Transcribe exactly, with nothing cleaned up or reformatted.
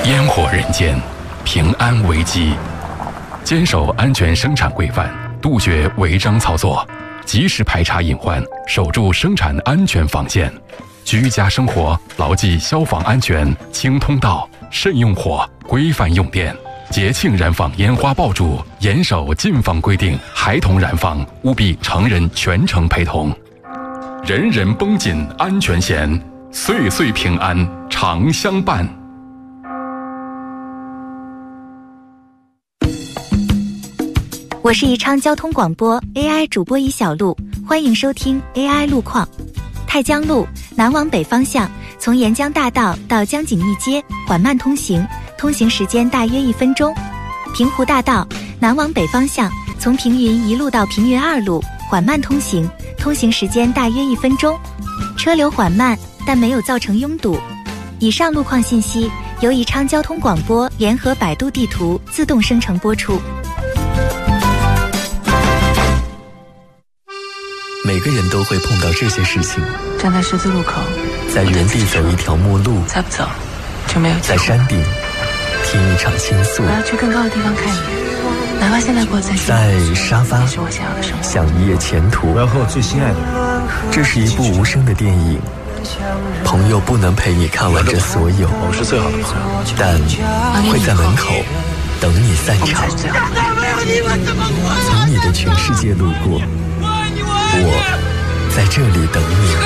烟火人间，平安危机。坚守安全生产规范，杜绝违章操作，及时排查隐患，守住生产安全防线。居家生活牢记消防安全，清通道，慎用火，规范用电。节庆燃放烟花爆竹，严守禁放规定，孩童燃放务必成人全程陪同。人人绷紧安全弦，岁岁平安常相伴。 我是宜昌交通广播 A I 主播尹小璐，欢迎收听 A I 路况。太江路南往北方向，从沿江大道到江景义街缓慢通行，通行时间大约一分钟。平湖大道南往北方向，从平云一路到平云二路缓慢通行，通行时间大约一分钟。车流缓慢，但没有造成拥堵。以上路况信息由宜昌交通广播联合百度地图自动生成播出。 每个人都会碰到这些事情： 站在十字路口， 在原地走一条陌路， 再不走就没有机会； 在山顶听一场倾诉， 我要去更高的地方看你，哪怕现在过在在沙发是我想要的生活， 想一夜前途。 我要和我最心爱的人。 这是一部无声的电影，朋友不能陪你看完这所有， 我们是最好的朋友， 但会在门口等你散场。从你的全世界路过，我在这里等你。